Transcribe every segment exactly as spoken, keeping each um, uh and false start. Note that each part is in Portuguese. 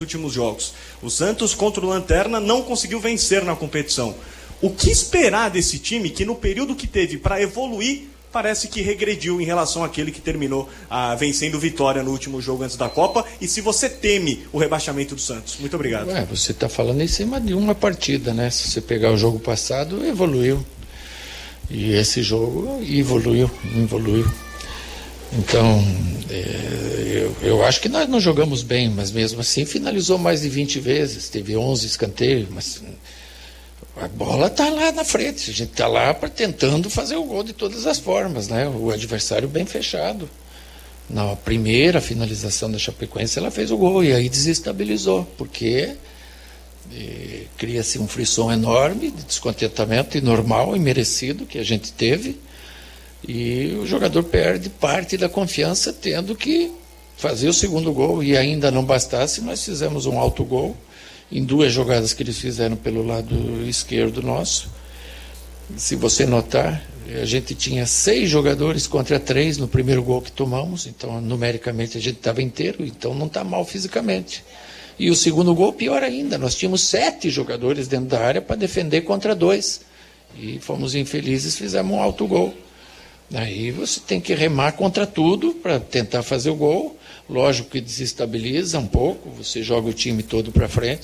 últimos jogos. O Santos contra o Lanterna não conseguiu vencer na competição. O que esperar desse time que no período que teve para evoluir, parece que regrediu em relação àquele que terminou ah, vencendo Vitória no último jogo antes da Copa? E se você teme o rebaixamento do Santos? Muito obrigado. Ué, você está falando em cima de uma partida, né? Se você pegar o jogo passado, evoluiu. E esse jogo evoluiu, evoluiu. Então, é, eu, eu acho que nós não jogamos bem, mas mesmo assim finalizou mais de vinte vezes, teve onze escanteios, mas a bola está lá na frente, a gente está lá pra, tentando fazer o gol de todas as formas, né? O adversário bem fechado. Na primeira finalização da Chapecoense ela fez o gol e aí desestabilizou, porque é, cria-se um frisson enorme de descontentamento e normal e merecido que a gente teve. E o jogador perde parte da confiança tendo que fazer o segundo gol. E ainda não bastasse, nós fizemos um autogol em duas jogadas que eles fizeram pelo lado esquerdo nosso. Se você notar, a gente tinha seis jogadores contra três no primeiro gol que tomamos. Então, numericamente, a gente estava inteiro, então não está mal fisicamente. E o segundo gol, pior ainda, nós tínhamos sete jogadores dentro da área para defender contra dois. E fomos infelizes, fizemos um autogol. Aí você tem que remar contra tudo para tentar fazer o gol. Lógico que desestabiliza um pouco, você joga o time todo para frente.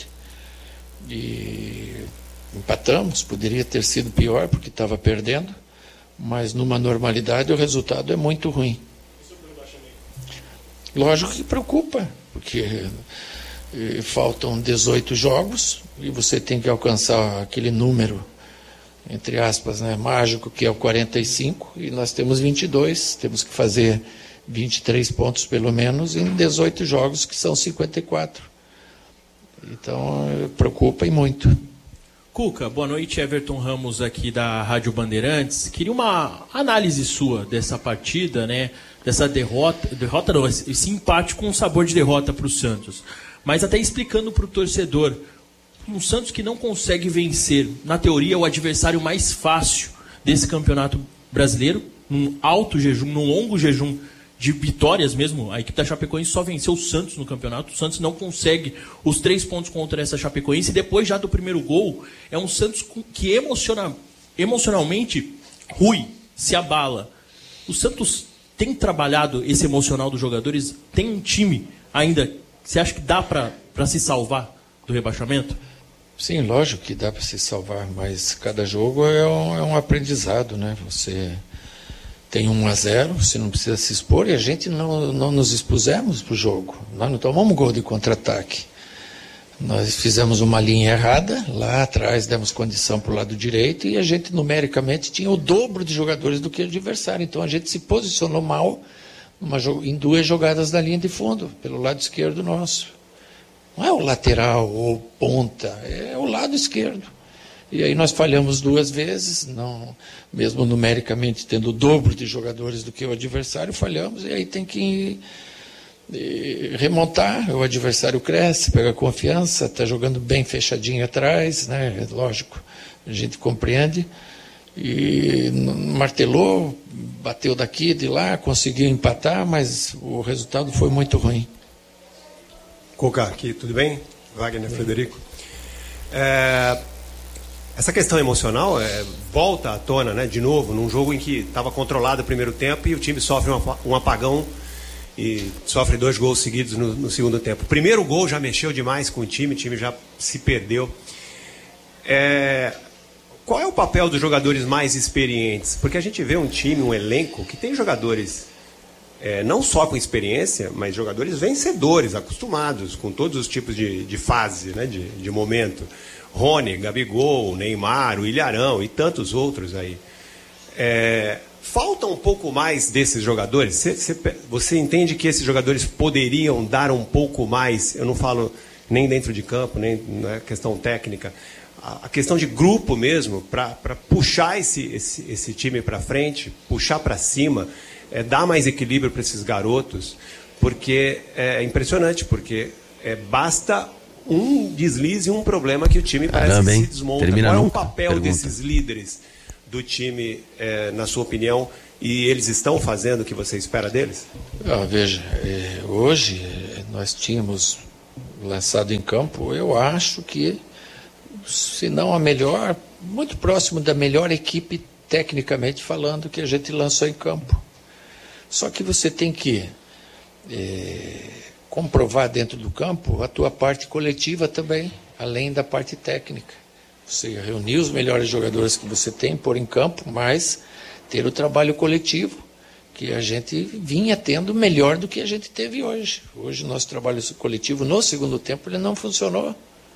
E empatamos, poderia ter sido pior porque estava perdendo, mas numa normalidade o resultado é muito ruim. Lógico que preocupa, porque eh, faltam dezoito jogos e você tem que alcançar aquele número, entre aspas, né, mágico, que é o quarenta e cinco, e nós temos vinte e dois, temos que fazer vinte e três pontos pelo menos em dezoito jogos, que são cinquenta e quatro. Então, preocupa e muito. Cuca, boa noite, Everton Ramos aqui da Rádio Bandeirantes. Queria uma análise sua dessa partida, né, dessa derrota, derrota não, esse empate com um sabor de derrota para o Santos, mas até explicando para o torcedor. Um Santos que não consegue vencer, na teoria, o adversário mais fácil desse campeonato brasileiro, num alto jejum, num longo jejum de vitórias mesmo. A equipe da Chapecoense só venceu o Santos no campeonato. O Santos não consegue os três pontos contra essa Chapecoense. E depois já do primeiro gol, é um Santos que emociona, emocionalmente, rui, se abala. O Santos tem trabalhado esse emocional dos jogadores? Tem um time ainda, você acha que dá para se salvar do rebaixamento? Sim, lógico que dá para se salvar, mas cada jogo é um, é um aprendizado, né? Você tem um a zero, você não precisa se expor, e a gente não, não nos expusemos para o jogo. Nós não tomamos gol de contra-ataque. Nós fizemos uma linha errada, lá atrás demos condição para o lado direito, e a gente numericamente tinha o dobro de jogadores do que o adversário. Então a gente se posicionou mal numa, em duas jogadas da linha de fundo, pelo lado esquerdo nosso. Não é o lateral ou ponta, é o lado esquerdo. E aí nós falhamos duas vezes, não, mesmo numericamente tendo o dobro de jogadores do que o adversário, falhamos, e aí tem que e, remontar, o adversário cresce, pega confiança, está jogando bem fechadinho atrás, né? Lógico, a gente compreende, e martelou, bateu daqui, de lá, conseguiu empatar, mas o resultado foi muito ruim. Cuca, aqui, tudo bem? Wagner, Frederico. É, essa questão emocional é, volta à tona, né, de novo, num jogo em que estava controlado o primeiro tempo e o time sofre um apagão e sofre dois gols seguidos no, no segundo tempo. O primeiro gol já mexeu demais com o time, o time já se perdeu. É, qual é o papel dos jogadores mais experientes? Porque a gente vê um time, um elenco, que tem jogadores... É, não só com experiência, mas jogadores vencedores, acostumados com todos os tipos de, de fase, né, de, de momento. Rony, Gabigol, Neymar, o Ilharão e tantos outros aí. É, falta um pouco mais desses jogadores? Você, você, você entende que esses jogadores poderiam dar um pouco mais? Eu não falo nem dentro de campo, nem na questão técnica. A, a questão de grupo mesmo, para puxar esse, esse, esse time para frente, puxar para cima... É, dar mais equilíbrio para esses garotos, porque é impressionante, porque é, basta um deslize, um problema que o time parece Caramba, que se desmonta. Termina Qual é o nunca. papel Pergunta. desses líderes do time, é, na sua opinião, e eles estão fazendo o que você espera deles? Ah, veja, é, hoje nós tínhamos lançado em campo, eu acho que, se não a melhor, muito próximo da melhor equipe, tecnicamente falando, que a gente lançou em campo. Só que você tem que é, comprovar dentro do campo a tua parte coletiva também, além da parte técnica. Você reunir os melhores jogadores que você tem, pôr em campo, mas ter o trabalho coletivo, que a gente vinha tendo melhor do que a gente teve hoje. Hoje o nosso trabalho coletivo, no segundo tempo, ele não funcionou.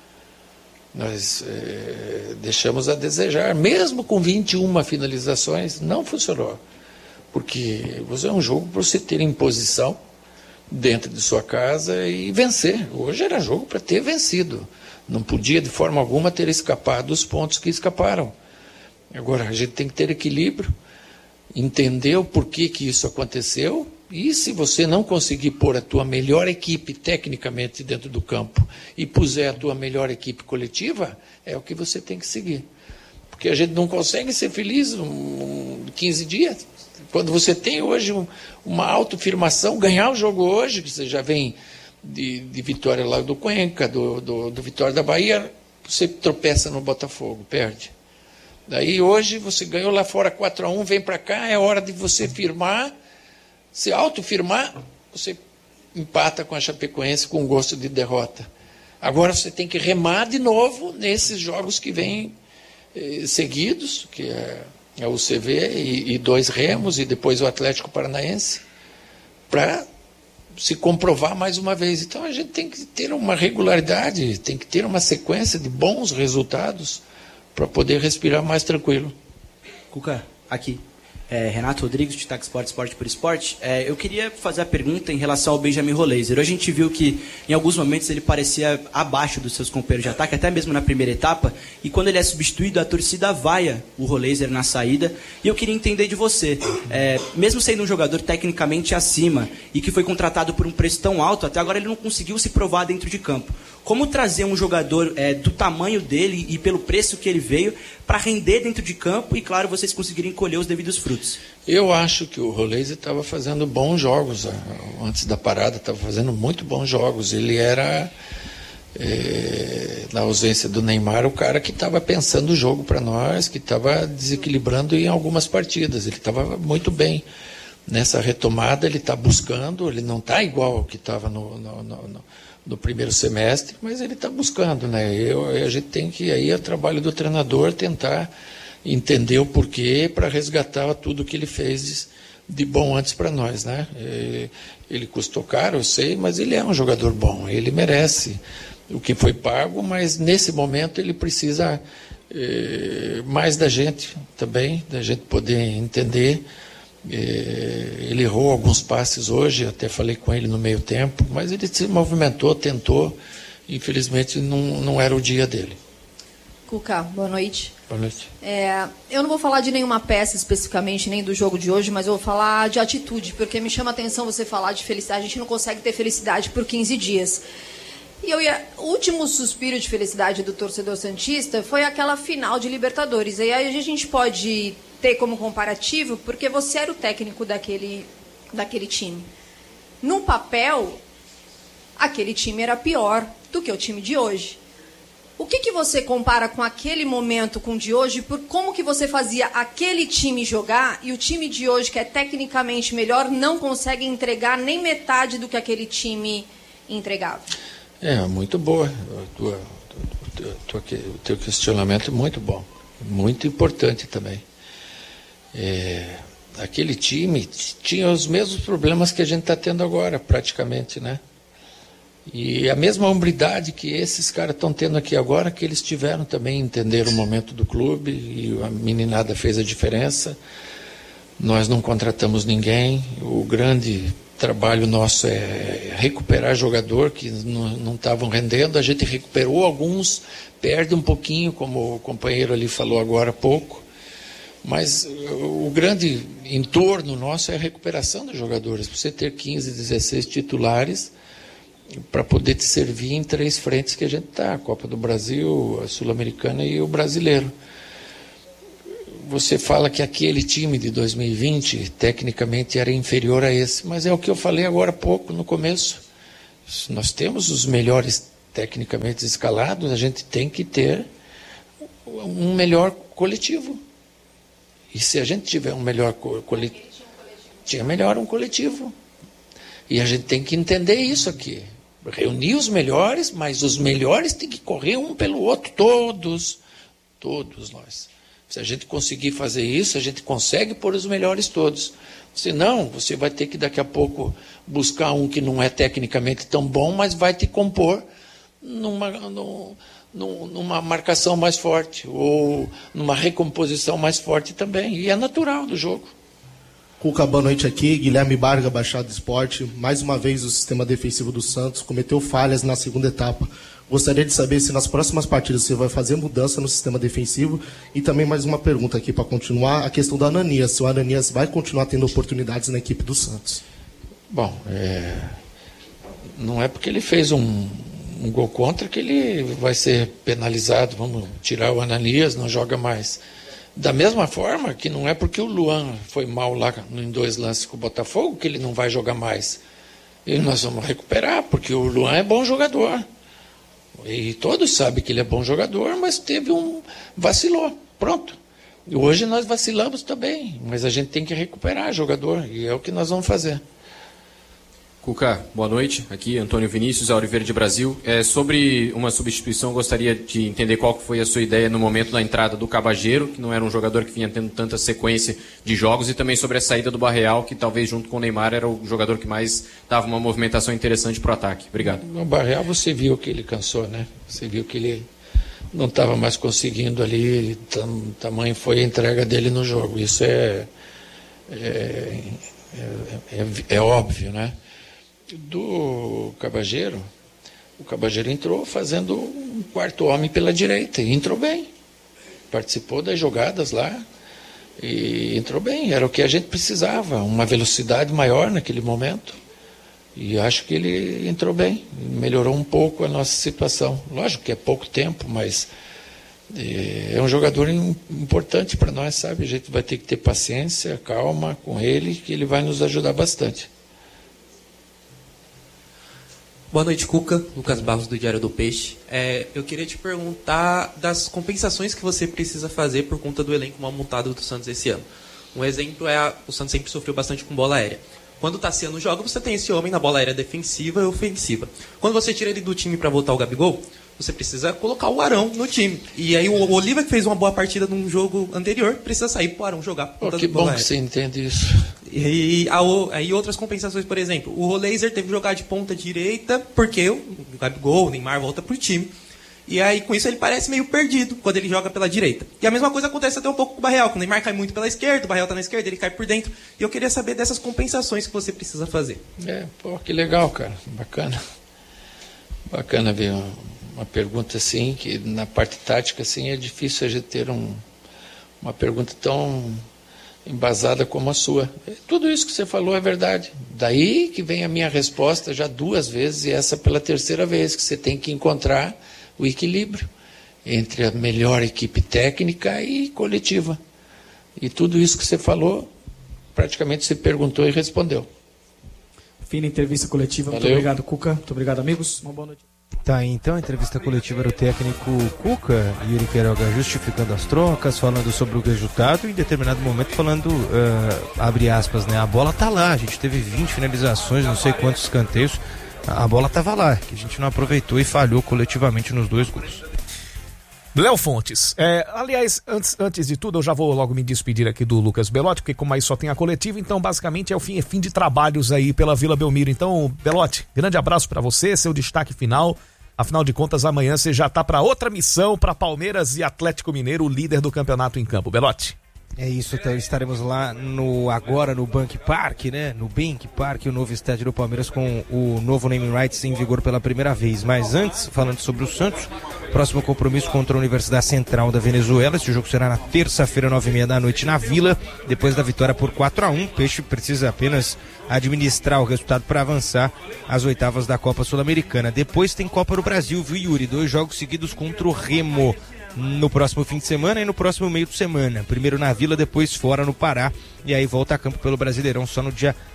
Nós é, deixamos a desejar, mesmo com vinte e uma finalizações, não funcionou. Porque você é um jogo para você ter imposição dentro de sua casa e vencer. Hoje era jogo para ter vencido. Não podia, de forma alguma, ter escapado dos pontos que escaparam. Agora, a gente tem que ter equilíbrio, entender o porquê que isso aconteceu, e se você não conseguir pôr a tua melhor equipe tecnicamente dentro do campo e puser a tua melhor equipe coletiva, é o que você tem que seguir. Porque a gente não consegue ser feliz um, quinze dias. Quando você tem hoje um, uma autoafirmação, ganhar o jogo hoje, que você já vem de, de vitória lá do Cuenca, do, do, do Vitória da Bahia, você tropeça no Botafogo, perde. Daí hoje você ganhou lá fora quatro a um, vem para cá, é hora de você firmar, se autofirmar, você empata com a Chapecoense com gosto de derrota. Agora você tem que remar de novo nesses jogos que vêm eh, seguidos, que é, é o C V e, e dois Remos, e depois o Atlético Paranaense, para se comprovar mais uma vez. Então a gente tem que ter uma regularidade, tem que ter uma sequência de bons resultados para poder respirar mais tranquilo. Cuca, aqui. É, Renato Rodrigues, de Tac Esporte, Esporte por Esporte. É, eu queria fazer a pergunta em relação ao Benjamin Roleiser. Hoje a gente viu que, em alguns momentos, ele parecia abaixo dos seus companheiros de ataque, até mesmo na primeira etapa, e quando ele é substituído, a torcida vaia o Roleiser na saída. E eu queria entender de você, é, mesmo sendo um jogador tecnicamente acima e que foi contratado por um preço tão alto, até agora ele não conseguiu se provar dentro de campo. Como trazer um jogador é, do tamanho dele e pelo preço que ele veio para render dentro de campo e, claro, vocês conseguirem colher os devidos frutos? Eu acho que o Roleiser estava fazendo bons jogos. Antes da parada, estava fazendo muito bons jogos. Ele era, é, na ausência do Neymar, o cara que estava pensando o jogo para nós, que estava desequilibrando em algumas partidas. Ele estava muito bem. Nessa retomada, ele está buscando, ele não está igual ao que estava no... no, no, no no primeiro semestre, mas ele está buscando, né? Eu, a gente tem que, aí é o trabalho do treinador, tentar entender o porquê para resgatar tudo que ele fez de, de bom antes para nós, né? Ele custou caro, eu sei, mas ele é um jogador bom, ele merece o que foi pago, mas nesse momento ele precisa eh, mais da gente também, da gente poder entender. Ele errou alguns passes hoje, até falei com ele no meio tempo, mas ele se movimentou, tentou, infelizmente não, não era o dia dele. Cuca, boa noite. Boa noite. É, eu não vou falar de nenhuma peça especificamente, nem do jogo de hoje, mas eu vou falar de atitude, porque me chama a atenção você falar de felicidade. A gente não consegue ter felicidade por quinze dias. E eu ia, o último suspiro de felicidade do torcedor santista foi aquela final de Libertadores. E aí a gente pode ter como comparativo, porque você era o técnico daquele, daquele time. No papel, aquele time era pior do que o time de hoje. O que, que você compara com aquele momento com o de hoje, por como que você fazia aquele time jogar e o time de hoje, que é tecnicamente melhor, não consegue entregar nem metade do que aquele time entregava? É, muito boa. A tua, tua, tua, o teu questionamento é muito bom. Muito importante também. É, aquele time tinha os mesmos problemas que a gente está tendo agora, praticamente, né? E a mesma hombridade que esses caras estão tendo aqui agora, que eles tiveram também, entender o momento do clube, e a meninada fez a diferença. Nós não contratamos ninguém. O grande trabalho nosso é recuperar jogador que não estavam rendendo. A gente recuperou alguns, perde um pouquinho, como o companheiro ali falou agora há pouco. Mas o grande entorno nosso é a recuperação dos jogadores. Você ter quinze, dezesseis titulares para poder te servir em três frentes que a gente está: a Copa do Brasil, a Sul-Americana e o Brasileiro. Você fala que aquele time de dois mil e vinte, tecnicamente, era inferior a esse, mas é o que eu falei agora há pouco, no começo. Nós temos os melhores tecnicamente escalados, a gente tem que ter um melhor coletivo. E se a gente tiver um melhor coletivo, tinha melhor um coletivo. E a gente tem que entender isso aqui. Reunir os melhores, mas os melhores têm que correr um pelo outro, todos, todos nós. Se a gente conseguir fazer isso, a gente consegue pôr os melhores todos. Senão, você vai ter que daqui a pouco buscar um que não é tecnicamente tão bom, mas vai te compor numa, num, numa marcação mais forte, ou numa recomposição mais forte também. E é natural do jogo. Cuca, boa noite aqui. Guilherme Barga, Baixada Esporte. Mais uma vez o sistema defensivo do Santos cometeu falhas na segunda etapa. Gostaria de saber se nas próximas partidas você vai fazer mudança no sistema defensivo. E também mais uma pergunta aqui para continuar, a questão do Ananias. Se o Ananias vai continuar tendo oportunidades na equipe do Santos. Bom, é... não é porque ele fez um, um gol contra que ele vai ser penalizado. Vamos tirar o Ananias, não joga mais. Da mesma forma que não é porque o Luan foi mal lá em dois lances com o Botafogo que ele não vai jogar mais. E nós vamos recuperar, porque o Luan é bom jogador. E todos sabem que ele é bom jogador, mas teve um... vacilou. Pronto. E hoje nós vacilamos também, mas a gente tem que recuperar jogador, e é o que nós vamos fazer. Cuca, boa noite. Aqui, Antônio Vinícius, Auriverde Brasil. É, sobre uma substituição, gostaria de entender qual foi a sua ideia no momento da entrada do Cabageiro, que não era um jogador que vinha tendo tanta sequência de jogos, e também sobre a saída do Barreal, que talvez junto com o Neymar era o jogador que mais dava uma movimentação interessante para o ataque. Obrigado. No Barreal você viu que ele cansou, né? Você viu que ele não estava mais conseguindo ali, ele, tam, tamanho foi a entrega dele no jogo. Isso é, é, é, é, é óbvio, né? Do Cabageiro, o Cabageiro entrou fazendo um quarto homem pela direita, e entrou bem, participou das jogadas lá, e entrou bem, era o que a gente precisava, uma velocidade maior naquele momento, e acho que ele entrou bem, melhorou um pouco a nossa situação. Lógico que é pouco tempo, mas é um jogador importante para nós, sabe? A gente vai ter que ter paciência, calma com ele, que ele vai nos ajudar bastante. Boa noite, Cuca. Lucas Barros, do Diário do Peixe. É, eu queria te perguntar das compensações que você precisa fazer por conta do elenco mal montado do Santos esse ano. Um exemplo é a, o Santos sempre sofreu bastante com bola aérea. Quando o Tassiano joga, você tem esse homem na bola aérea defensiva e ofensiva. Quando você tira ele do time para botar o Gabigol, você precisa colocar o Arão no time. E aí o Oliva, que fez uma boa partida num jogo anterior, precisa sair pro Arão jogar por conta oh, que do bola bom aérea. Que você entende isso. E aí outras compensações, por exemplo, o Roleiser teve que jogar de ponta direita porque o Gabigol, o Neymar volta pro time. E aí com isso ele parece meio perdido quando ele joga pela direita. E a mesma coisa acontece até um pouco com o Barreal, que o Neymar cai muito pela esquerda, o Barreal tá na esquerda, ele cai por dentro. E eu queria saber dessas compensações que você precisa fazer. É, pô, que legal, cara. Bacana. Bacana ver uma, uma pergunta assim, que na parte tática assim é difícil a gente ter um, uma pergunta tão embasada como a sua. Tudo isso que você falou é verdade. Daí que vem a minha resposta já duas vezes, e essa pela terceira vez, que você tem que encontrar o equilíbrio entre a melhor equipe técnica e coletiva. E tudo isso que você falou, praticamente você perguntou e respondeu. Fim da entrevista coletiva. Valeu. Muito obrigado, Cuca. Muito obrigado, amigos. Uma boa noite. Tá, então a entrevista coletiva era o técnico Cuca, Yuri Queiroga, justificando as trocas, falando sobre o resultado e em determinado momento falando, uh, abre aspas, né, a bola tá lá, a gente teve vinte finalizações, não sei quantos escanteios, a bola tava lá, que a gente não aproveitou e falhou coletivamente nos dois gols. Léo Fontes, é, aliás, antes, antes de tudo, eu já vou logo me despedir aqui do Lucas Belotti, porque como aí só tem a coletiva, então basicamente é o fim, é fim de trabalhos aí pela Vila Belmiro. Então, Belotti, grande abraço pra você, seu destaque final. Afinal de contas, amanhã você já tá pra outra missão, pra Palmeiras e Atlético Mineiro, o líder do campeonato em campo. Belotti. É isso, então estaremos lá no agora no Bank Park, né? No Bank Park, o novo estádio do Palmeiras com o novo naming rights em vigor pela primeira vez. Mas antes, falando sobre o Santos, próximo compromisso contra a Universidade Central da Venezuela. Esse jogo será na terça-feira, nove e meia da noite, na Vila. Depois da vitória por quatro a um, o Peixe precisa apenas administrar o resultado para avançar às oitavas da Copa Sul-Americana. Depois tem Copa do Brasil, viu, Yuri? Dois jogos seguidos contra o Remo no próximo fim de semana e no próximo meio de semana. Primeiro na Vila, depois fora no Pará, e aí volta a campo pelo Brasileirão só no dia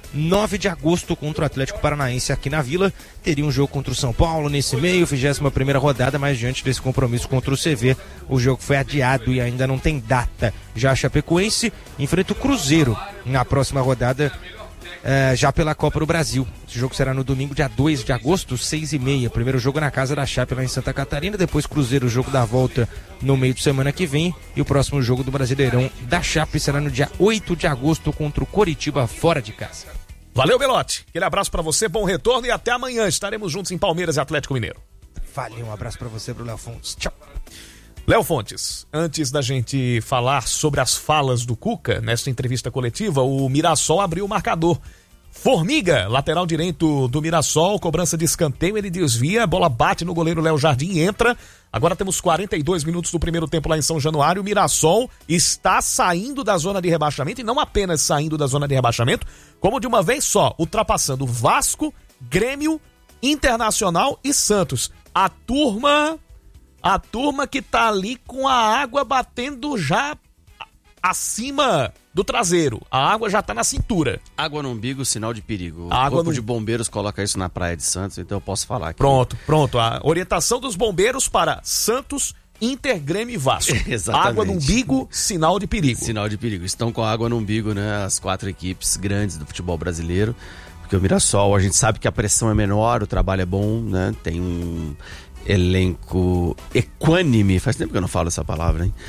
nove de agosto contra o Atlético Paranaense aqui na Vila. Teria um jogo contra o São Paulo nesse meio, vigésima primeira rodada, mas diante desse compromisso contra o C V, o jogo foi adiado e ainda não tem data. Já a Chapecoense enfrenta o Cruzeiro na próxima rodada, é, já pela Copa do Brasil. Esse jogo será no domingo, dia dois de agosto, seis e meia. Primeiro jogo na casa da Chape lá em Santa Catarina, depois Cruzeiro, o jogo da volta no meio de semana que vem, e o próximo jogo do Brasileirão da Chape será no dia oito de agosto contra o Coritiba fora de casa. Valeu, Belotti. Aquele abraço pra você, bom retorno e até amanhã. Estaremos juntos em Palmeiras e Atlético Mineiro. Valeu, um abraço pra você, pro Léo Fontes. Tchau. Léo Fontes, antes da gente falar sobre as falas do Cuca, nesta entrevista coletiva, o Mirassol abriu o marcador. Formiga, lateral direito do Mirassol, cobrança de escanteio, ele desvia, a bola bate no goleiro Léo Jardim e entra. Agora temos quarenta e dois minutos do primeiro tempo lá em São Januário. O Mirassol está saindo da zona de rebaixamento, e não apenas saindo da zona de rebaixamento, como de uma vez só, ultrapassando Vasco, Grêmio, Internacional e Santos. A turma, a turma que tá ali com a água batendo já acima do traseiro. A água já tá na cintura. Água no umbigo, sinal de perigo. O água Corpo no... de Bombeiros coloca isso na Praia de Santos, então eu posso falar aqui. Pronto, pronto. A orientação dos bombeiros para Santos, Inter, Grêmio e Vasco. Exatamente. Água no umbigo, sinal de perigo. Sinal de perigo. Estão com água no umbigo, né? As quatro equipes grandes do futebol brasileiro. Porque o Mirassol, a gente sabe que a pressão é menor, o trabalho é bom, né? Tem um elenco equânime. Faz tempo que eu não falo essa palavra, hein?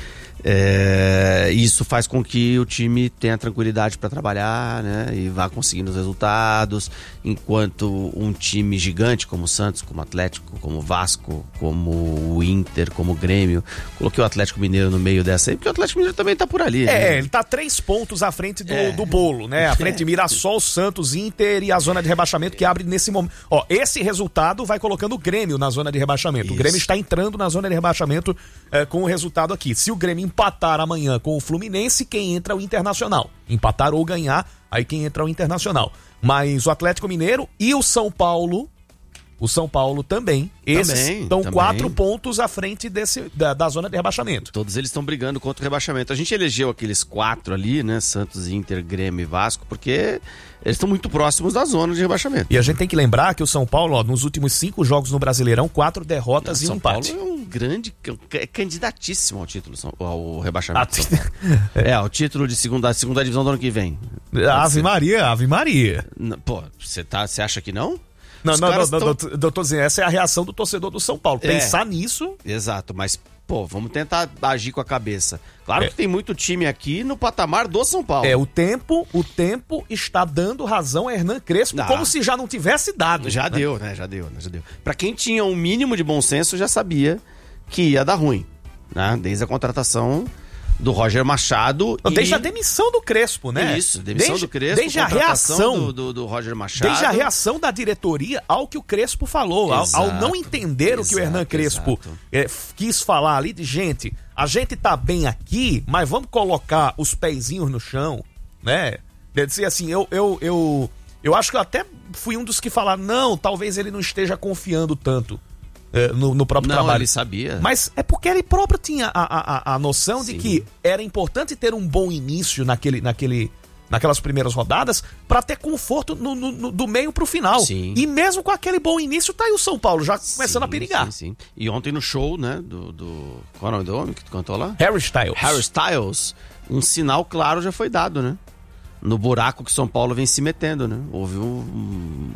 É, isso faz com que o time tenha tranquilidade para trabalhar, né, e vá conseguindo os resultados, enquanto um time gigante como o Santos, como o Atlético, como o Vasco, como o Inter, como o Grêmio, coloquei o Atlético Mineiro no meio dessa aí, porque o Atlético Mineiro também tá por ali. É, né? ele tá três pontos à frente do, É. do bolo, né? À frente de Mirassol, Santos, Inter e a zona de rebaixamento que abre nesse momento. Ó, esse resultado vai colocando o Grêmio na zona de rebaixamento. Isso. O Grêmio está entrando na zona de rebaixamento é, com o resultado aqui. Se o Grêmio empatar amanhã com o Fluminense, quem entra é o Internacional. Empatar ou ganhar, aí quem entra é o Internacional. Mas o Atlético Mineiro e o São Paulo, o São Paulo também, esses Também, estão também. quatros pontos à frente desse, da, da zona de rebaixamento. Todos eles estão brigando contra o rebaixamento. A gente elegeu aqueles quatro ali, né? Santos, Inter, Grêmio e Vasco, porque eles estão muito próximos da zona de rebaixamento. E a gente tem que lembrar que o São Paulo, ó, nos últimos cinco jogos no Brasileirão, quatro derrotas Não, e um São empate. Paulo é um grande, é candidatíssimo ao título, ao rebaixamento. São Paulo. É, ao título de segunda, segunda divisão do ano que vem. Ave Maria, Ave Maria. Não, pô, você tá, você acha que não? Não, Os não, não, caras não, tão- não, eu tô dizendo, essa é a reação do torcedor do São Paulo. É. Pensar nisso. Exato, mas, pô, vamos tentar agir com a cabeça. Claro É. que tem muito time aqui no patamar do São Paulo. É, o tempo, o tempo está dando razão a Hernan Crespo, Ah. como se já não tivesse dado. Já né? deu, né? Já deu, né? Já deu. Pra quem tinha um mínimo de bom senso, já sabia que ia dar ruim, né? Desde a contratação do Roger Machado. Não, e... Desde a demissão do Crespo, né? Isso, demissão desde, do Crespo, Desde a contratação reação do, do, do Roger Machado. Desde a reação da diretoria ao que o Crespo falou, ao, ao não entender o que o exato, Hernan Crespo é, f- quis falar ali de gente, a gente tá bem aqui, mas vamos colocar os pezinhos no chão, né? Quer dizer assim, eu, eu, eu, eu acho que eu até fui um dos que falaram, não, talvez ele não esteja confiando tanto é, no, no próprio Não, trabalho. ele sabia. Mas é porque ele próprio tinha a, a, a- a noção de que era importante ter um bom início naquele, naquele, naquelas primeiras rodadas para ter conforto no, no- no- do meio pro final. Sim. E mesmo com aquele bom início, tá aí o São Paulo já começando Sim, a perigar. Sim, sim. E ontem no show, né, do... do... Qual é o nome do homem que tu cantou lá? Harry Styles. Harry Styles. Um sinal claro já foi dado, né? No buraco que São Paulo vem se metendo, né? Houve um,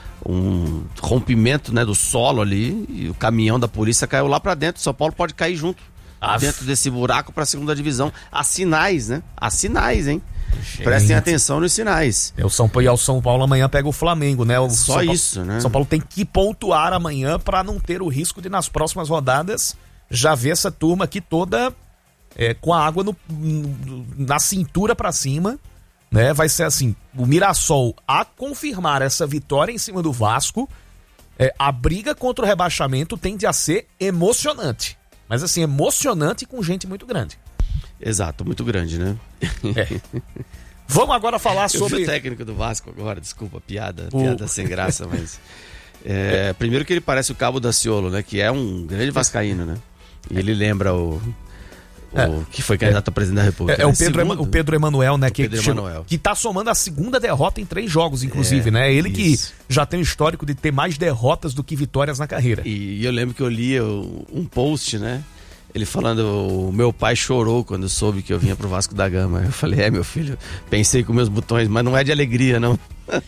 um rompimento, né, do solo ali e o caminhão da polícia caiu lá pra dentro. São Paulo pode cair junto. Aff. Dentro desse buraco pra segunda divisão. Há sinais, né? Há sinais, hein? Gente. Prestem atenção nos sinais. É, o São Paulo, e o São Paulo amanhã pega o Flamengo, né? O Só São Paulo- isso, né? São Paulo tem que pontuar amanhã para não ter o risco de nas próximas rodadas já ver essa turma aqui toda é, com a água no- no- na cintura para cima, né? Vai ser assim, o Mirassol a confirmar essa vitória em cima do Vasco, é, a briga contra o rebaixamento tende a ser emocionante, mas assim, emocionante com gente muito grande. Exato, muito grande, né? É. Vamos agora falar Eu vi sobre... o técnico do Vasco agora, desculpa, piada, O- piada sem graça, mas... é, primeiro que ele parece o Cabo Daciolo, né? Que é um grande vascaíno, né? E ele lembra o, É. O, que foi candidato é. a presidente da República. É, é o, Pedro Ema, o Pedro Emanuel, né? O que, Pedro chegou, Emanuel. que tá somando a segunda derrota em três jogos, inclusive, é, né? Ele isso. que já tem o histórico de ter mais derrotas do que vitórias na carreira. E, e eu lembro que eu li um post, né? Ele falando, o meu pai chorou quando soube que eu vinha pro Vasco da Gama. Eu falei, é, meu filho, pensei com meus botões, mas não é de alegria, não.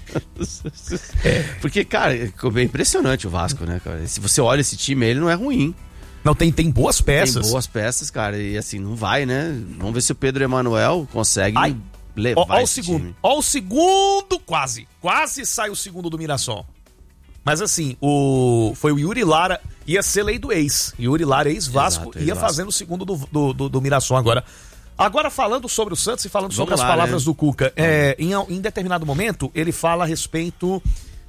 É. Porque, cara, é impressionante o Vasco, né, cara? Se você olha esse time, ele não é ruim. Não, tem, tem boas peças. Tem boas peças, cara, e assim, não vai, né? Vamos ver se o Pedro Emanuel consegue Ai. levar ó, ó esse o segundo, time. Ó o segundo, quase. Quase sai o segundo do Mirassol. Mas assim, o foi o Yuri Lara, ia ser lei do ex. Yuri Lara, ex-Vasco, ia ex fazendo o segundo do, do, do, do Mirassol agora. Agora, falando sobre o Santos e falando sobre Vamos as lá, palavras né? do Cuca, é, em, em determinado momento, ele fala a respeito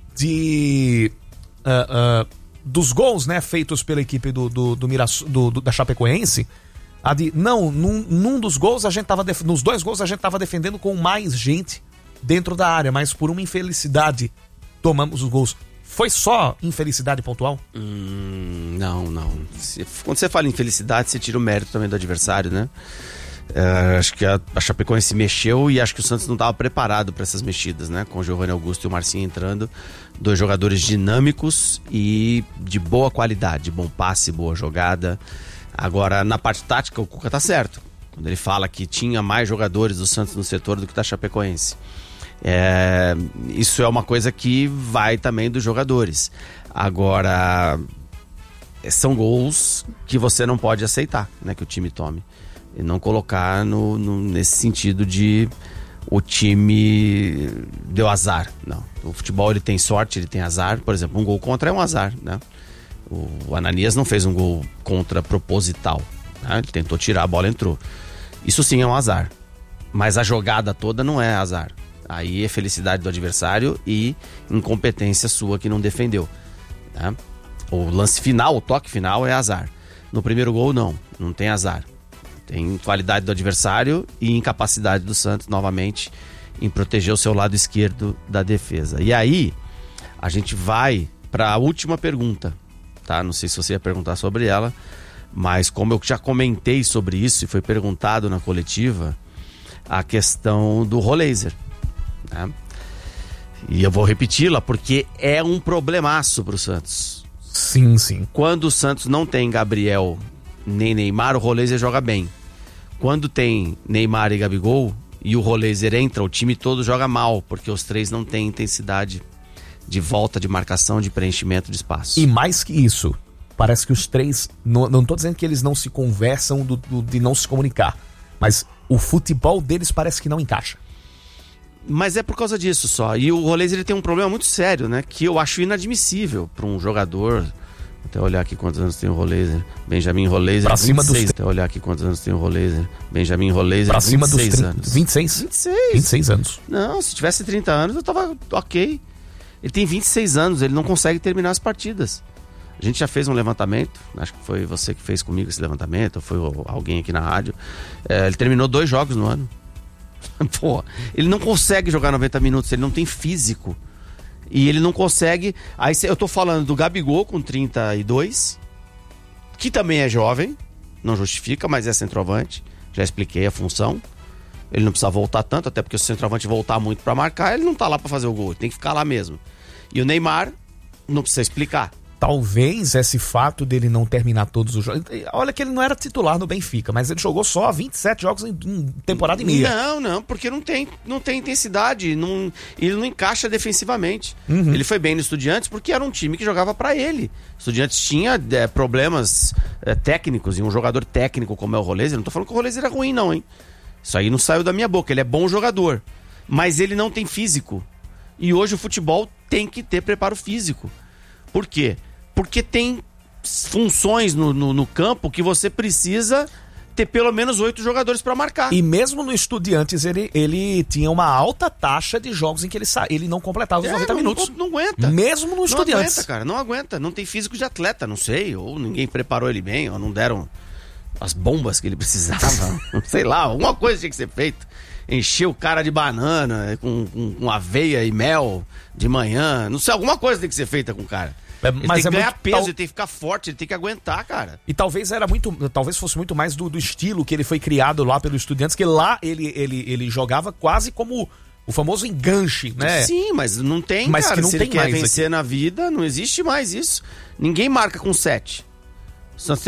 de uh, uh, dos gols, né, feitos pela equipe do, do, do, Mirassol, do, do da Chapecoense. A de, não, num, num dos gols a gente tava def, nos dois gols a gente tava defendendo com mais gente dentro da área, mas por uma infelicidade tomamos os gols. Foi só infelicidade pontual? Hum, não, não. Se, quando você fala infelicidade, você tira o mérito também do adversário, né? É, acho que a, a Chapecoense se mexeu e acho que o Santos não estava preparado para essas mexidas, né? Com o Giovanni Augusto e o Marcinho entrando, dois jogadores dinâmicos e de boa qualidade, bom passe, boa jogada. Agora, na parte tática, o Cuca tá certo. Quando ele fala que tinha mais jogadores do Santos no setor do que da Chapecoense. É, isso é uma coisa que vai também dos jogadores. Agora, são gols que você não pode aceitar, né, que o time tome. E não colocar no, no, nesse sentido de o time deu azar. Não. O futebol ele tem sorte, ele tem azar. Por exemplo, um gol contra é um azar, né? O Ananias não fez um gol contra proposital, né? Ele tentou tirar, a bola entrou. Isso sim é um azar. Mas a jogada toda não é azar. Aí é felicidade do adversário e incompetência sua que não defendeu, né? O lance final, o toque final é azar. No primeiro gol não, não tem azar. Tem qualidade do adversário e incapacidade do Santos novamente em proteger o seu lado esquerdo da defesa. E aí a gente vai para a última pergunta, tá? Não sei se você ia perguntar sobre ela, mas como eu já comentei sobre isso e foi perguntado na coletiva, a questão do Roleiser. Né? E eu vou repeti-la porque é um problemaço pro Santos. Sim, sim. Quando o Santos não tem Gabriel nem Neymar, o Roleiser joga bem. Quando tem Neymar e Gabigol e o Roleiser entra, o time todo joga mal, porque os três não têm intensidade de volta, de marcação, de preenchimento de espaço. E mais que isso, parece que os três, não, não tô dizendo que eles não se conversam do, do, de não se comunicar, mas o futebol deles parece que não encaixa. Mas é por causa disso só. E o Roleiser ele tem um problema muito sério, né? Que eu acho inadmissível para um jogador. Até olhar aqui quantos anos tem o Roleiser. Benjamin Roleiser. Pra cima dos... Até olhar aqui quantos anos tem o Roleiser. Benjamin Roleiser. Pra cima dos vinte e seis anos. vinte e seis? vinte e seis. vinte e seis anos. Não, se tivesse trinta anos eu tava ok. Ele tem vinte e seis anos, ele não consegue terminar as partidas. A gente já fez um levantamento, acho que foi você que fez comigo esse levantamento, ou foi alguém aqui na rádio. É, ele terminou dois jogos no ano. Pô, ele não consegue jogar noventa minutos, ele não tem físico. E ele não consegue. Aí eu tô falando do Gabigol com trinta e dois, que também é jovem, não justifica, mas é centroavante. Já expliquei a função. Ele não precisa voltar tanto, até porque se o centroavante voltar muito pra marcar, ele não tá lá pra fazer o gol, ele tem que ficar lá mesmo. E o Neymar, não precisa explicar. Talvez esse fato dele não terminar todos os jogos... Olha que ele não era titular no Benfica, mas ele jogou só vinte e sete jogos em, em temporada e meia. Não, não, porque não tem, não tem intensidade, não, ele não encaixa defensivamente. Uhum. Ele foi bem no Estudiantes porque era um time que jogava pra ele. O Estudiantes tinha é, problemas é, técnicos, e um jogador técnico como é o Roleiser, não tô falando que o Roleiser é ruim não, hein? Isso aí não saiu da minha boca, ele é bom jogador, mas ele não tem físico. E hoje o futebol tem que ter preparo físico. Por quê? Porque tem funções no, no, no campo que você precisa ter pelo menos oito jogadores para marcar. E mesmo no Estudiantes ele, ele tinha uma alta taxa de jogos em que ele, sa... ele não completava os é, noventa não, minutos. Não, não aguenta. Mesmo no Estudiantes. Não aguenta, cara, não aguenta. Não tem físico de atleta, não sei. Ou ninguém preparou ele bem, ou não deram as bombas que ele precisava. Sei lá, alguma coisa tinha que ser feita. Encher o cara de banana com, com, com aveia e mel de manhã. Não sei, alguma coisa tem que ser feita com o cara. É, ele mas tem que é ganhar muito, peso, tal... ele tem que ficar forte, ele tem que aguentar, cara. E talvez era muito, talvez fosse muito mais do, do estilo que ele foi criado lá pelo Estudiantes, que lá ele, ele, ele jogava quase como o famoso enganche, né? Sim, mas não tem, mas cara. Que não Se tem ele quer mais vencer aqui. na vida, não existe mais isso. Ninguém marca com sete.